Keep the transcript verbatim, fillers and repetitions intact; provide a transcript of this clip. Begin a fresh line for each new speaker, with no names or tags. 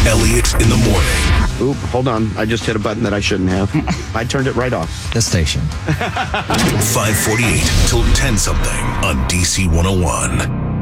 Elliott in the morning.
Oop, hold on. I just hit a button that I shouldn't have. I turned it right off.
The station.
five forty-eight till ten something on D C one oh one.